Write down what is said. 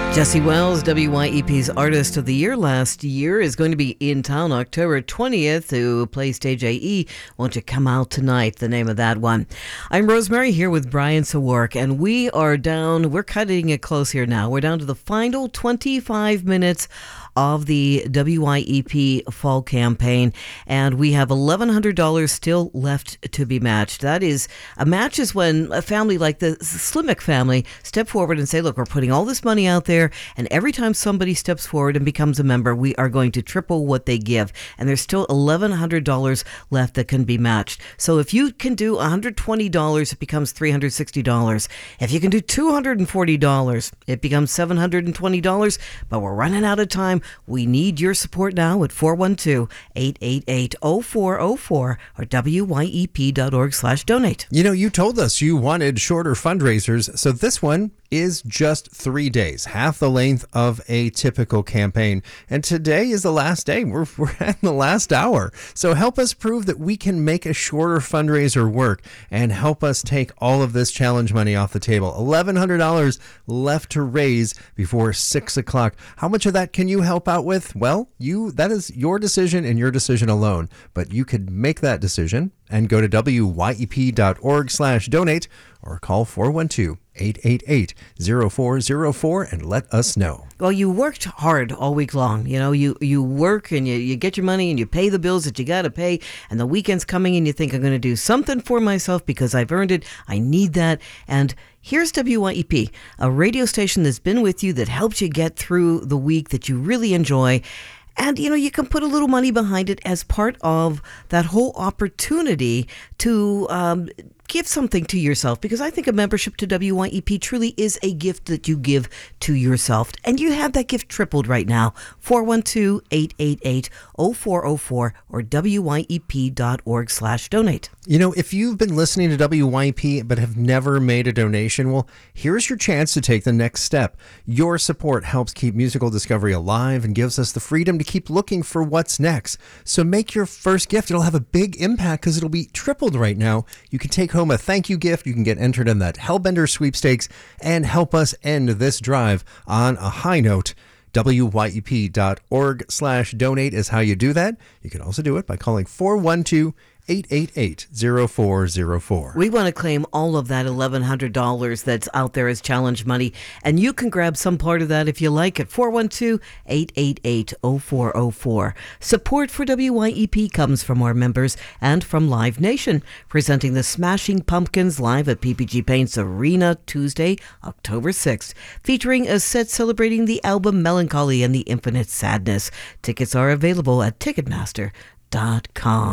Jesse Wells, WYEP's Artist of the Year last year, is going to be in town October 20th to play Stage AE. Won't you come out tonight? The name of that one. I'm Rosemary here with Brian Sawark, and we're cutting it close here now. We're down to the final 25 minutes of the WYEP fall campaign, and we have $1,100 still left to be matched. That is, a match is when a family like the Slimmick family step forward and say, look, we're putting all this money out there, and every time somebody steps forward and becomes a member, we are going to triple what they give. And there's still $1,100 left that can be matched. So if you can do $120, it becomes $360. If you can do $240, it becomes $720. But we're running out of time. We need your support now at 412-888-0404 or wyep.org/donate. You know, you told us you wanted shorter fundraisers, so this one is just 3 days, half the length of a typical campaign. And today is the last day. We're at the last hour. So help us prove that we can make a shorter fundraiser work and help us take all of this challenge money off the table. $1,100 left to raise before 6 o'clock. How much of that can you help out with? Well, that is your decision and your decision alone. But you could make that decision and go to wyep.org/donate or call 412-888-0404 and let us know. Well, you worked hard all week long. You know, you work and you get your money and you pay the bills that you got to pay, and the weekend's coming and you think, I'm going to do something for myself because I've earned it. I need that. And here's WYEP, a radio station that's been with you, that helps you get through the week, that you really enjoy. And, you know, you can put a little money behind it as part of that whole opportunity to give something to yourself, because I think a membership to WYEP truly is a gift that you give to yourself. And you have that gift tripled right now. 412-888-0404 or wyep.org/donate. You know, if you've been listening to WYEP but have never made a donation, well, here's your chance to take the next step. Your support helps keep musical discovery alive and gives us the freedom to keep looking for what's next. So make your first gift. It'll have a big impact because it'll be tripled right now. You can take home a thank you gift. You can get entered in that Hellbender sweepstakes and help us end this drive on a high note. wyep.org/donate is how you do that. You can also do it by calling 412-888-0404. We want to claim all of that $1,100 that's out there as challenge money, and you can grab some part of that if you like at 412-888-0404. Support for WYEP comes from our members and from Live Nation, presenting the Smashing Pumpkins live at PPG Paints Arena Tuesday, October 6th, featuring a set celebrating the album Melancholy and the Infinite Sadness. Tickets are available at Ticketmaster.com.